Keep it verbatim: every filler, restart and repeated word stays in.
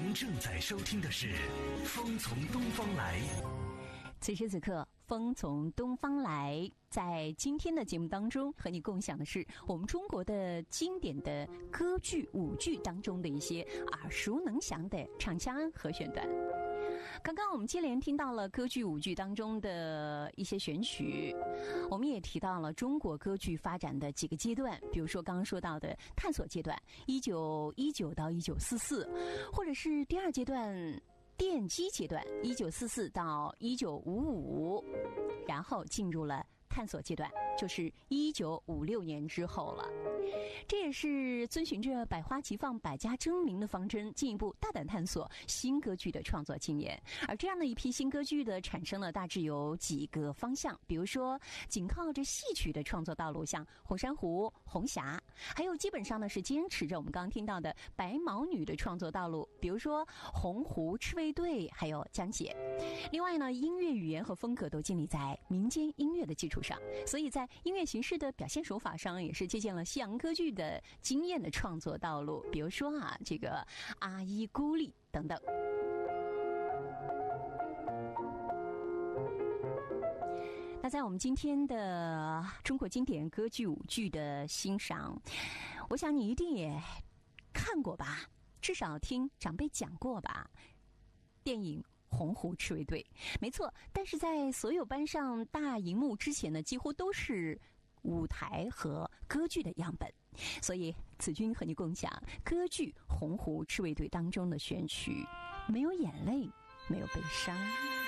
您正在收听的是《风从东方来》。 此时此刻，风从东方来，在今天的节目当中和你共享的是我们中国的经典的歌剧舞剧当中的一些耳熟能详的唱腔和选段。刚刚我们接连听到了歌剧舞剧当中的一些选曲，我们也提到了中国歌剧发展的几个阶段，比如说刚刚说到的探索阶段一九一九到一九四四，或者是第二阶段奠基阶段一九四四到一九五五，然后进入了探索阶段，就是一九五六年之后了。这也是遵循着百花齐放、百家争鸣的方针，进一步大胆探索新歌剧的创作经验。而这样的一批新歌剧的产生呢，大致有几个方向，比如说仅靠着戏曲的创作道路，像红珊瑚、红霞，还有基本上呢是坚持着我们刚刚听到的白毛女的创作道路，比如说红湖赤卫队，还有江姐。另外呢，音乐语言和风格都建立在民间音乐的基础上，所以在音乐形式的表现手法上也是借鉴了西洋歌剧的经验的创作道路，比如说啊，这个阿依孤立等等。那在我们今天的中国经典歌剧舞剧的欣赏，我想你一定也看过吧，至少听长辈讲过吧，电影红湖赤卫队。没错，但是在所有搬上大荧幕之前呢，几乎都是舞台和歌剧的样本，所以子君和你共享歌剧红湖赤卫队当中的选曲，没有眼泪，没有悲伤。